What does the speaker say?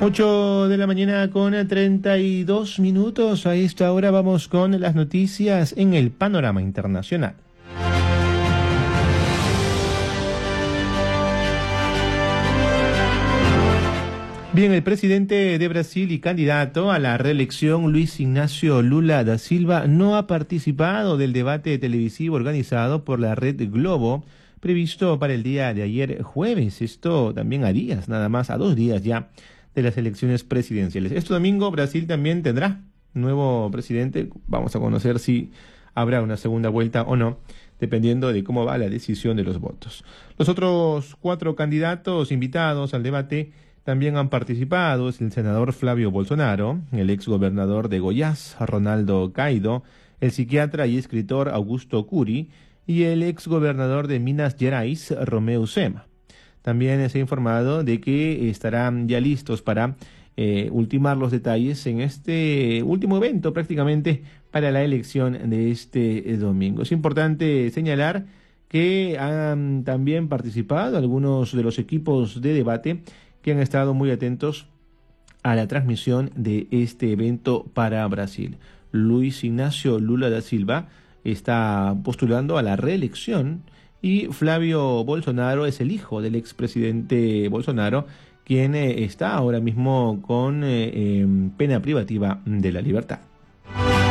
8 de la mañana con 32 minutos. A esta hora vamos con las noticias en el panorama internacional. Bien, el presidente de Brasil y candidato a la reelección, Luis Ignacio Lula da Silva, no ha participado del debate televisivo organizado por la Red Globo, previsto para el día de ayer jueves. Esto también a días, nada más, a 2 días ya de las elecciones presidenciales. Este domingo Brasil también tendrá nuevo presidente. Vamos a conocer si habrá una segunda vuelta o no, dependiendo de cómo va la decisión de los votos. Los otros 4 candidatos invitados al debate también han participado. Es el senador Flavio Bolsonaro, el exgobernador de Goiás, Ronaldo Caido, el psiquiatra y escritor Augusto Cury y el exgobernador de Minas Gerais, Romeu Zema. También se ha informado de que estarán ya listos para ultimar los detalles en este último evento prácticamente para la elección de este domingo. Es importante señalar que han también participado algunos de los equipos de debate que han estado muy atentos a la transmisión de este evento para Brasil. Luis Ignacio Lula da Silva está postulando a la reelección y Flavio Bolsonaro es el hijo del expresidente Bolsonaro, quien está ahora mismo con pena privativa de la libertad.